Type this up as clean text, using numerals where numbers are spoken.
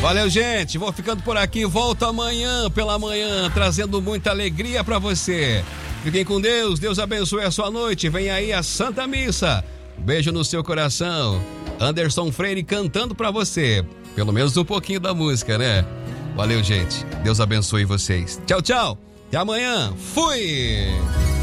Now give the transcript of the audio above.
Valeu, gente. Vou ficando por aqui. Volto amanhã, pela manhã, trazendo muita alegria pra você. Fiquem com Deus. Deus abençoe a sua noite. Vem aí a Santa Missa. Beijo no seu coração. Anderson Freire cantando pra você. Pelo menos um pouquinho da música, né? Valeu, gente. Deus abençoe vocês. Tchau, tchau. Até amanhã. Fui!